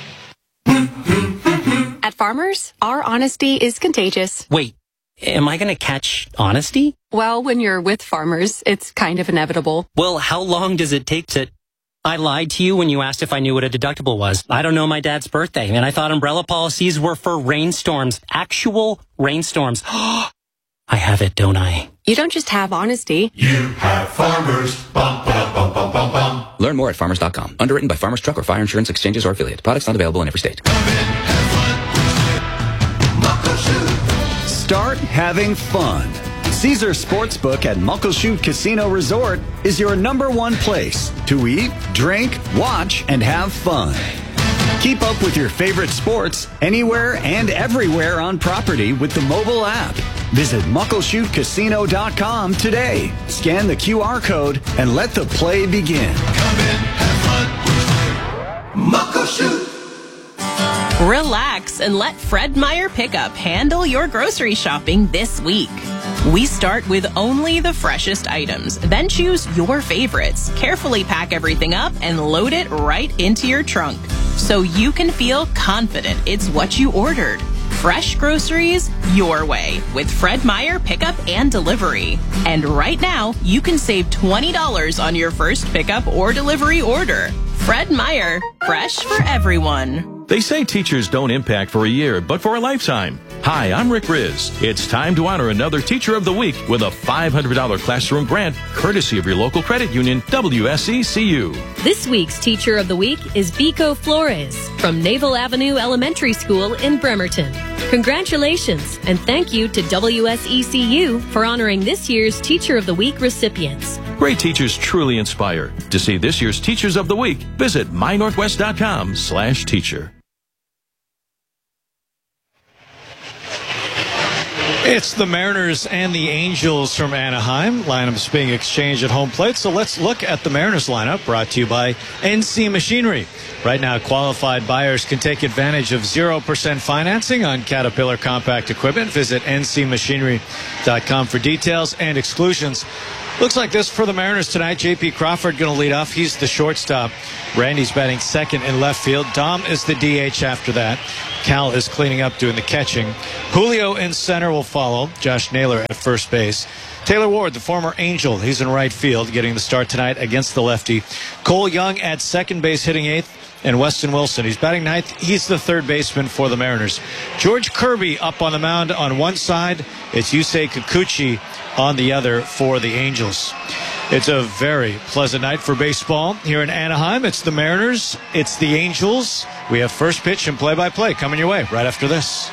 At Farmers, our honesty is contagious. Wait, am I going to catch honesty? Well, when you're with Farmers, it's kind of inevitable. Well, how long does it take to... I lied to you when you asked if I knew what a deductible was. I don't know my dad's birthday, and I thought umbrella policies were for rainstorms. Actual rainstorms. I have it, don't I? You don't just have honesty. You have Farmers. Bum, ba, bum, bum, bum, bum. Learn more at farmers.com. Underwritten by Farmers Truck or Fire Insurance Exchanges or affiliate. Products not available in every state. Start having fun. Caesars Sportsbook at Muckleshoot Casino Resort is your #1 place to eat, drink, watch, and have fun. Keep up with your favorite sports anywhere and everywhere on property with the mobile app. Visit MuckleshootCasino.com today. Scan the QR code and let the play begin. Come in, have fun. Muckleshoot. Relax and let Fred Meyer Pickup handle your grocery shopping this week. We start with only the freshest items, then choose your favorites. Carefully pack everything up and load it right into your trunk so you can feel confident it's what you ordered. Fresh groceries your way with Fred Meyer Pickup and Delivery. And right now, you can save $20 on your first pickup or delivery order. Fred Meyer, fresh for everyone. They say teachers don't impact for a year, but for a lifetime. Hi, I'm Rick Riz. It's time to honor another Teacher of the Week with a $500 classroom grant, courtesy of your local credit union, WSECU. This week's Teacher of the Week is Vico Flores from Naval Avenue Elementary School in Bremerton. Congratulations, and thank you to WSECU for honoring this year's Teacher of the Week recipients. Great teachers truly inspire. To see this year's Teachers of the Week, visit mynorthwest.com/teacher. It's the Mariners and the Angels from Anaheim. Lineups being exchanged at home plate. So let's look at the Mariners lineup, brought to you by NC Machinery. Right now, qualified buyers can take advantage of 0% financing on Caterpillar compact equipment. Visit ncmachinery.com for details and exclusions. Looks like this for the Mariners tonight. J.P. Crawford going to lead off. He's the shortstop. Randy's batting second in left field. Dom is the DH after that. Cal is cleaning up, doing the catching. Julio in center will follow. Josh Naylor at first base. Taylor Ward, the former Angel, he's in right field, getting the start tonight against the lefty. Cole Young at second base, hitting eighth. And Weston Wilson, he's batting ninth. He's the third baseman for the Mariners. George Kirby up on the mound on one side. It's Yusei Kikuchi on the other for the Angels. It's a very pleasant night for baseball here in Anaheim. It's the Mariners. It's the Angels. We have first pitch and play-by-play coming your way right after this.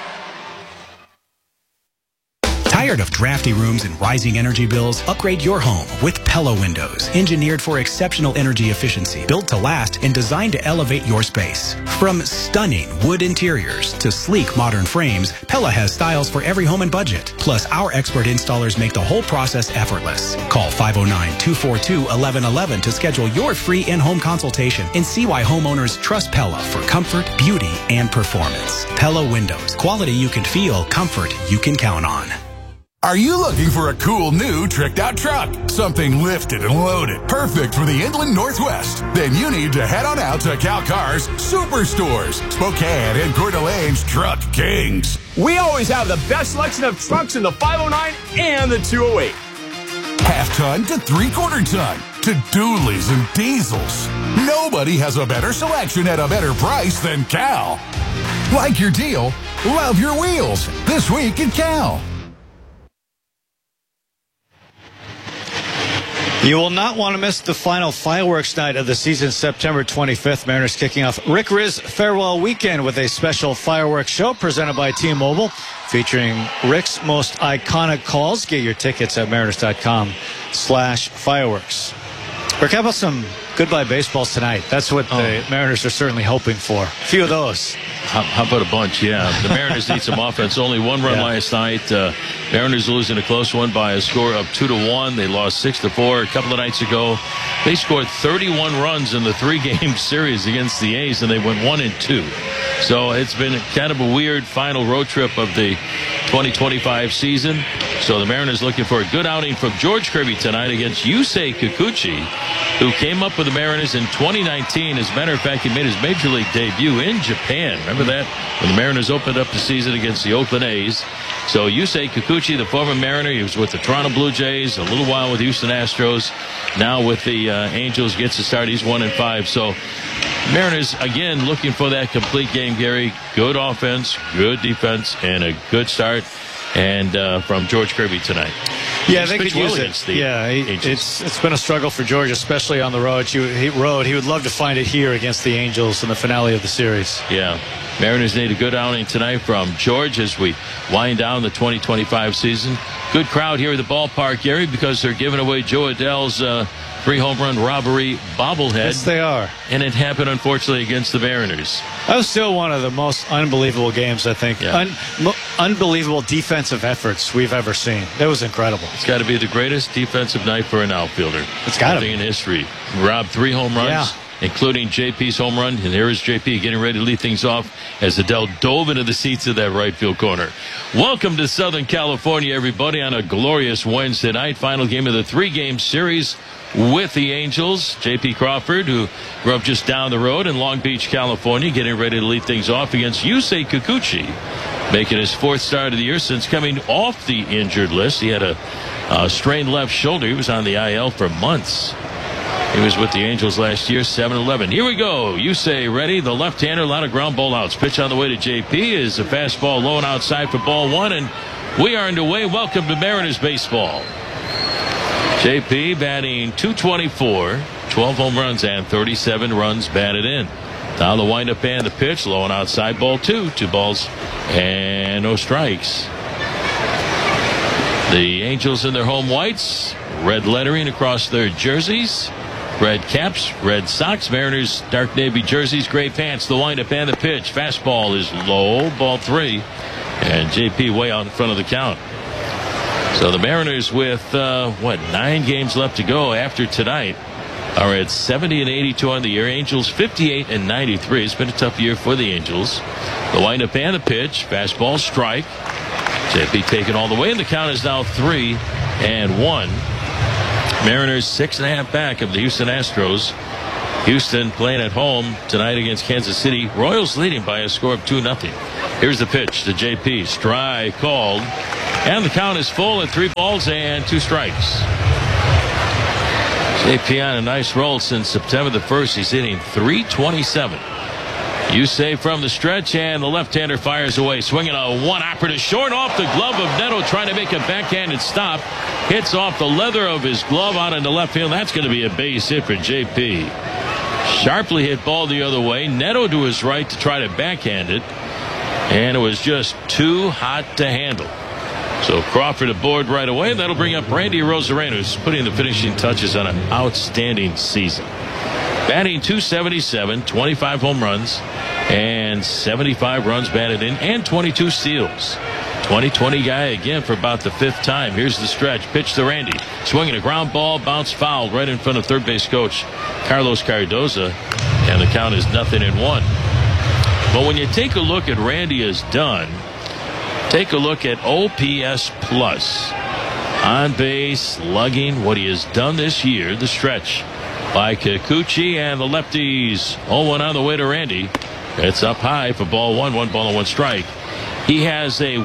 Tired of drafty rooms and rising energy bills? Upgrade your home with Pella Windows. Engineered for exceptional energy efficiency, built to last, and designed to elevate your space. From stunning wood interiors to sleek modern frames, Pella has styles for every home and budget. Plus, our expert installers make the whole process effortless. Call 509-242-1111 to schedule your free in-home consultation and see why homeowners trust Pella for comfort, beauty, and performance. Pella Windows. Quality you can feel, comfort you can count on. Are you looking for a cool new tricked out truck? Something lifted and loaded, perfect for the Inland Northwest? Then you need to head on out to Cal Cars Superstores, Spokane and Coeur d'Alene's Truck Kings. We always have the best selection of trucks in the 509 and the 208. Half-ton to three-quarter ton, to dualies and diesels. Nobody has a better selection at a better price than Cal. Like your deal, love your wheels. This week at Cal. You will not want to miss the final fireworks night of the season, September 25th. Mariners kicking off Rick Riz Farewell Weekend with a special fireworks show presented by T-Mobile, featuring Rick's most iconic calls. Get your tickets at mariners.com/fireworks. Rick, how about some goodbye baseballs tonight? That's what the Mariners are certainly hoping for. A few of those. How about a bunch? Yeah. The Mariners need some offense. Only one run last night. Mariners losing a close one by a score of 2-1. They lost 6-4 a couple of nights ago. They scored 31 runs in the 3-game series against the A's, and they went 1-2. So it's been kind of a weird final road trip of the 2025 season. So the Mariners looking for a good outing from George Kirby tonight against Yusei Kikuchi, who came up with the Mariners in 2019. As a matter of fact, he made his major league debut in Japan. Remember that? When the Mariners opened up the season against the Oakland A's. So Yusei Kikuchi, the former Mariner, he was with the Toronto Blue Jays, a little while with Houston Astros. Now with the Angels, gets to start. He's 1-5. So Mariners, again, looking for that complete game, Gary. Good offense, good defense, and a good start. And from George Kirby tonight. Yeah, they could use it. It's been a struggle for George, especially on the road. He would love to find it here against the Angels in the finale of the series. Yeah. Mariners need a good outing tonight from George as we wind down the 2025 season. Good crowd here at the ballpark, Gary, because they're giving away Joe Adell's 3-home run robbery bobblehead. Yes, they are. And it happened, unfortunately, against the Mariners. That was still one of the most unbelievable games, I think. Yeah. Unbelievable defensive efforts we've ever seen. It was incredible. It's got to be the greatest defensive night for an outfielder. It's got to be in history. Rob 3 home runs, including JP's home run. And here is JP getting ready to lead things off as Adell dove into the seats of that right field corner. Welcome to Southern California, everybody, on a glorious Wednesday night. Final game of the 3-game series with the Angels. J.P. Crawford, who grew up just down the road in Long Beach, California, getting ready to lead things off against Yusei Kikuchi, making his 4th start of the year since coming off the injured list. He had a strained left shoulder. He was on the IL for months. He was with the Angels last year, 7-11. Here we go. Yusei ready. The left-hander, a lot of ground ball outs. Pitch on the way to J.P. is a fastball low and outside for ball 1, and we are underway. Welcome to Mariners baseball. J.P. batting .224, 12 home runs and 37 runs batted in. Now the windup and the pitch, low and outside, ball 2. 2 balls and no strikes. The Angels in their home whites, red lettering across their jerseys, red caps, red socks. Mariners dark navy jerseys, gray pants. The windup and the pitch, fastball is low, ball 3, and J.P. way out in front of the count. So the Mariners with 9 games left to go after tonight are at 70-82 on the year. Angels 58-93. It's been a tough year for the Angels. The windup and the pitch, fastball, strike. JP taken all the way, and the count is now 3-1. Mariners 6.5 back of the Houston Astros. Houston playing at home tonight against Kansas City. Royals leading by a score of 2-0. Here's the pitch to JP. Strike called. And the count is full at 3 balls and 2 strikes. JP on a nice roll since September the 1st. He's hitting .327. Yusei from the stretch, and the left-hander fires away, swinging a one-hopper to short off the glove of Neto, trying to make a backhanded stop. Hits off the leather of his glove out into left field. That's going to be a base hit for JP. Sharply hit ball the other way. Neto to his right to try to backhand it, and it was just too hot to handle. So Crawford aboard right away. That'll bring up Randy Arozarena, who's putting the finishing touches on an outstanding season. Batting .277, 25 home runs, and 75 runs batted in, and 22 steals. 20-20 guy again for about the 5th time. Here's the stretch. Pitch to Randy. Swinging a ground ball, bounce foul right in front of third base coach Carlos Cardoza, and the count is 0-1. But when you take a look at Randy has done, take a look at OPS plus. On base, slugging, what he has done this year, the stretch by Kikuchi, and the lefties 0-1 on the way to Randy. It's up high for ball 1, 1 ball and 1 strike. He has a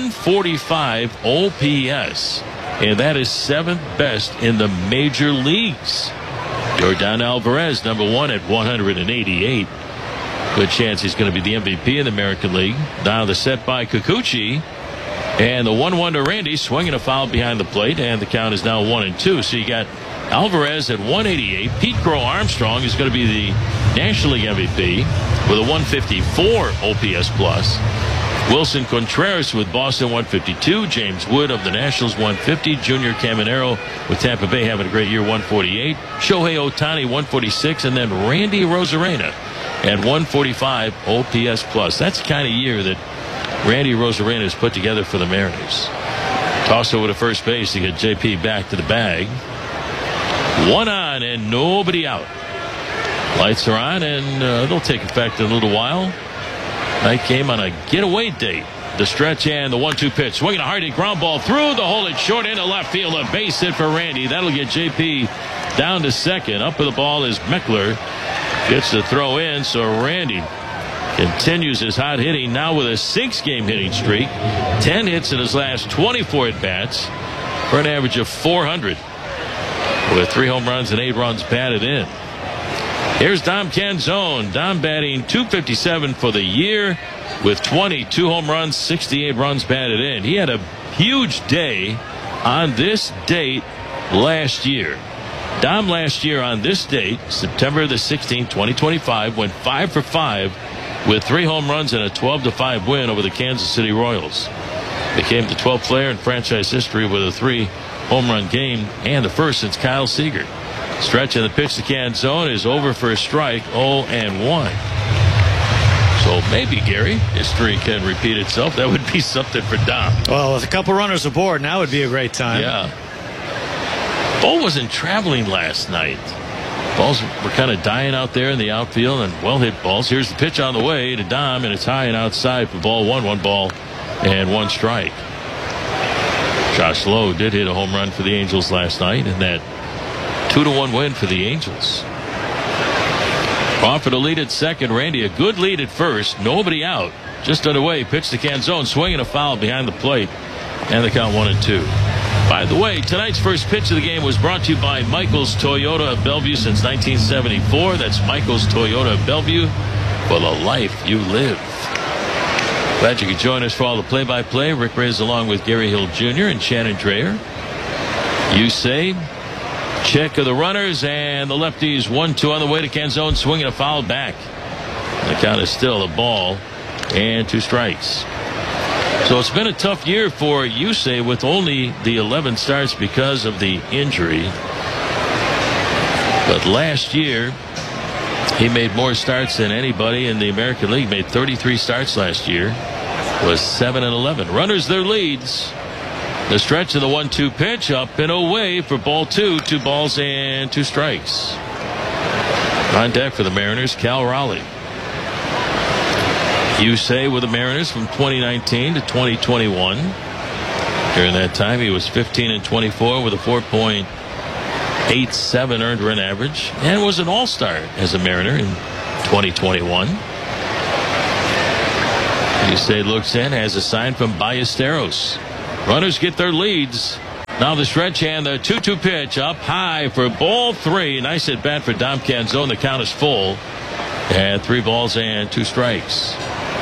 145 OPS, and that is 7th best in the major leagues. Yordan Alvarez, number 1 at 188. Good chance he's going to be the MVP in the American League. Now the set by Kikuchi, and the 1-1 to Randy, swinging a foul behind the plate, and the count is now 1-2. So you got Alvarez at 188. Pete Crow Armstrong is going to be the National League MVP with a 154 OPS plus. Wilson Contreras with Boston 152. James Wood of the Nationals 150. Junior Caminero with Tampa Bay having a great year 148. Shohei Ohtani 146, and then Randy Arozarena at 145 OPS plus. That's the kind of year that Randy Arozarena has put together for the Mariners. Toss over to first base to get JP back to the bag. 1 on and nobody out. Lights are on, and they'll take effect in a little while. Night game on a getaway date The stretch and the 1-2 pitch. Swinging a hard hit ground ball through the hole. It's short into left field. A base hit for Randy. That'll get JP down to second. Up with the ball is Meckler. Gets the throw in. So Randy continues his hot hitting now with a 6-game hitting streak. 10 hits in his last 24 at-bats for an average of 400. With 3 home runs and 8 runs batted in. Here's Dom Canzone. Dom batting .257 for the year with 22 home runs, 68 runs batted in. He had a huge day on this date last year. Dom last year on this date, September the 16th, 2025, went 5 for 5 with 3 home runs and a 12-5 win over the Kansas City Royals. Became the 12th player in franchise history with a 3-home run game and the first since Kyle Seager. Stretch in the pitch to Canzone is over for a strike, 0-1. So maybe, Gary, history can repeat itself. That would be something for Dom. Well, with a couple runners aboard, now would be a great time. Yeah. Ball wasn't traveling last night. Balls were kind of dying out there in the outfield and well-hit balls. Here's the pitch on the way to Dom, and it's high and outside for ball 1. 1 ball and 1 strike. Josh Lowe did hit a home run for the Angels last night in that 2-1 win for the Angels. Crawford a lead at second. Randy a good lead at first. Nobody out. Just underway. Pitch to Canzone. Swinging a foul behind the plate. And the count 1-2. By the way, tonight's first pitch of the game was brought to you by Michael's Toyota of Bellevue since 1974. That's Michael's Toyota of Bellevue for the life you live. Glad you could join us for all the play-by-play. Rick Riz along with Gary Hill Jr. and Shannon Dreyer. You say... Check of the runners and the lefties 1-2 on the way to Canzone, swinging a foul back. The count is still a ball and 2 strikes. So it's been a tough year for Yusei with only the 11 starts because of the injury. But last year he made more starts than anybody in the American League. Made 33 starts last year. Was 7-11. Runners their leads. The stretch of the 1-2 pitch up and away for ball 2. 2 balls and 2 strikes. On deck for the Mariners, Cal Raleigh. Yusei with the Mariners from 2019 to 2021. During that time, he was 15-24 with a 4.87 earned run average and was an all-star as a Mariner in 2021. Yusei looks in, has a sign from Ballesteros. Runners get their leads. Now the stretch and the 2-2 pitch up high for ball 3. Nice at bat for Dom Canzone. The count is full. And 3 balls and 2 strikes.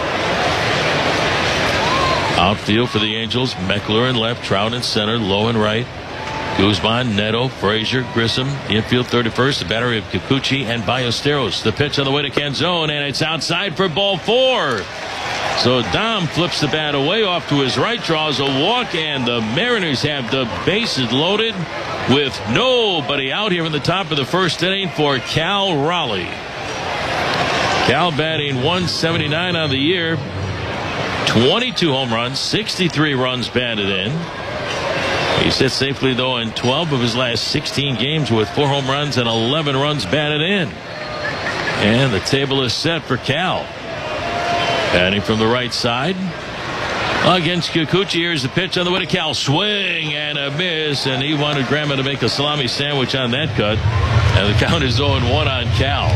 Outfield for the Angels. Meckler in left, Trout in center, Lowe in right. Guzman, Neto, Frazier, Grissom. The infield 31st. The battery of Kikuchi and Ballesteros. The pitch on the way to Canzone, and it's outside for ball 4. So Dom flips the bat away off to his right, draws a walk, and the Mariners have the bases loaded with nobody out here in the top of the first inning for Cal Raleigh. Cal batting .179 on the year. 22 home runs, 63 runs batted in. He sits safely, though, in 12 of his last 16 games with 4 home runs and 11 runs batted in. And the table is set for Cal. Batting from the right side against Kikuchi. Here's the pitch on the way to Cal. Swing and a miss, and he wanted Grandma to make a salami sandwich on that cut. And the count is 0-1 on Cal.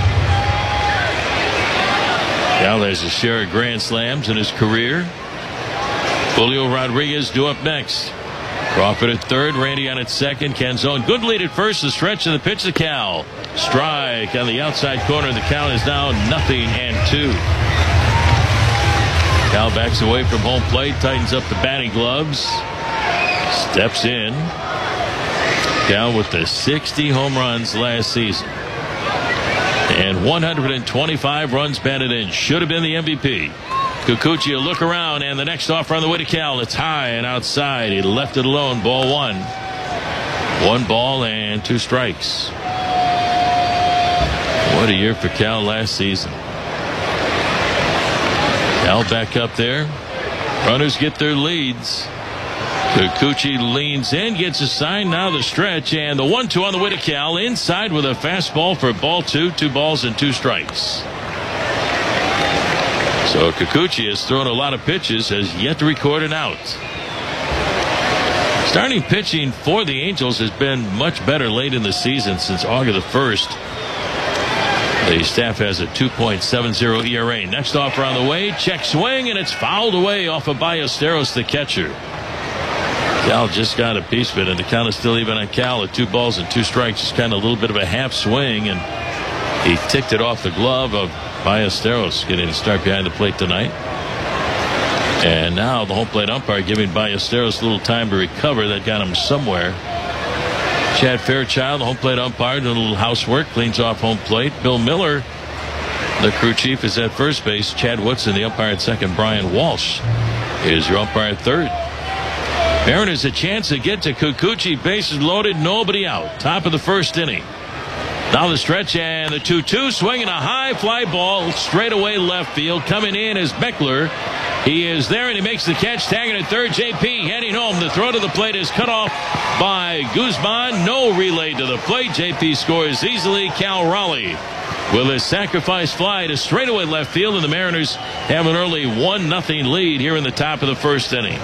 Cal has a share of grand slams in his career. Julio Rodriguez due up next. Crawford at third, Randy on at second, Canzone good lead at first. The stretch of the pitch to Cal. Strike on the outside corner. The count is now 0-2. Cal backs away from home plate, tightens up the batting gloves, steps in. Cal with the 60 home runs last season and 125 runs batted in. Should have been the MVP. Kikuchi a look around, and the next offer on the way to Cal. It's high and outside. He left it alone. Ball 1. 1 ball and 2 strikes. What a year for Cal last season. Cal back up there. Runners get their leads. Kikuchi leans in, gets a sign. Now the stretch, and the 1-2 on the way to Cal. Inside with a fastball for ball 2. 2 balls and 2 strikes. So Kikuchi has thrown a lot of pitches, has yet to record an out. Starting pitching for the Angels has been much better late in the season since August the 1st. The staff has a 2.70 ERA. Next offer on the way. Check swing, and it's fouled away off of Ballesteros, the catcher. Cal just got a piece of it, and the count is still even on Cal at 2 balls and 2 strikes. Just kind of a little bit of a half swing, and he ticked it off the glove of Ballesteros, getting a start behind the plate tonight. And now the home plate umpire giving Ballesteros a little time to recover. That got him somewhere. Chad Fairchild, the home plate umpire, doing a little housework, cleans off home plate. Bill Miller, the crew chief, is at first base. Chad Woodson, the umpire at second. Brian Walsh is your umpire at third. Mariners a chance to get to Kikuchi. Bases loaded, nobody out. Top of the first inning. Now the stretch and the 2-2, swinging a high fly ball straight away left field. Coming in is Beckler. He is there and he makes the catch, tagging at third. JP heading home. The throw to the plate is cut off by Guzman. No relay to the plate. JP scores easily. Cal Raleigh with a sacrifice fly to straightaway left field, and the Mariners have an early 1-0 lead here in the top of the first inning.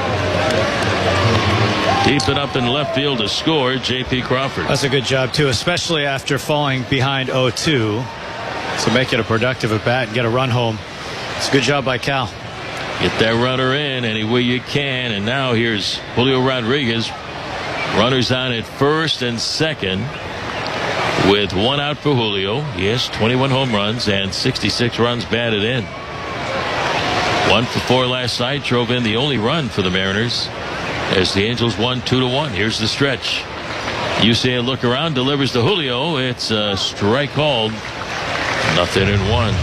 Deep it up in left field to score, J.P. Crawford. That's a good job, too, especially after falling behind 0-2. So make it a productive at bat and get a run home. It's a good job by Cal. Get that runner in any way you can. And now here's Julio Rodriguez. Runners on at first and second with 1 out for Julio. He has 21 home runs and 66 runs batted in. 1 for 4 last night. Drove in the only run for the Mariners as the Angels won 2-1. Here's the stretch. Yusei look around, delivers to Julio. It's a strike called. 0-1.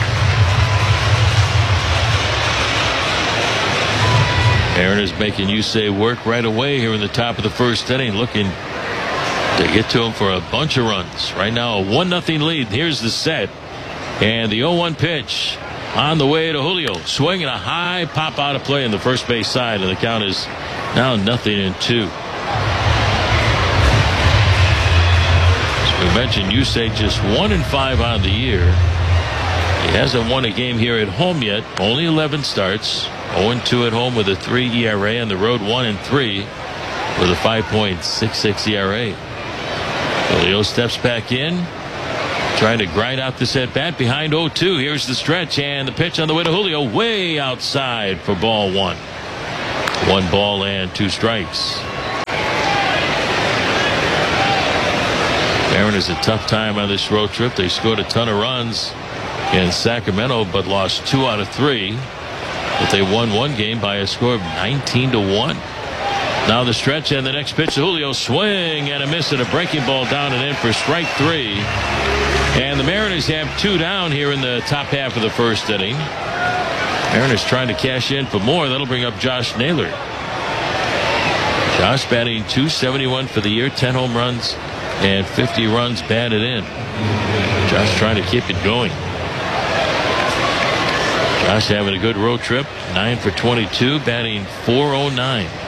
Mariners making Yusei work right away here in the top of the first inning, looking to get to him for a bunch of runs. Right now a 1-0 lead. Here's the set, and the 0-1 pitch on the way to Julio. Swinging a high pop out of play in the first base side, and the count is now 0-2. As we mentioned, Yusei just 1-5 on the year. He hasn't won a game here at home yet. Only 11 starts. 0-2 at home with a 3 ERA. On the road 1-3 with a 5.66 ERA. Julio steps back in, trying to grind out this at bat behind 0-2. Here's the stretch and the pitch on the way to Julio, way outside for ball 1. 1 ball and 2 strikes. Mariners a tough time on this road trip. They scored a ton of runs in Sacramento, but lost 2 out of 3. But they won 1 game by a score of 19-1. Now the stretch and the next pitch to Julio. Swing and a miss at a breaking ball down and in for strike 3. And the Mariners have 2 down here in the top half of the first inning. Mariners trying to cash in for more. That'll bring up Josh Naylor. Josh batting .271 for the year, 10 home runs and 50 runs batted in. Josh trying to keep it going. Josh having a good road trip, 9 for 22, batting .409.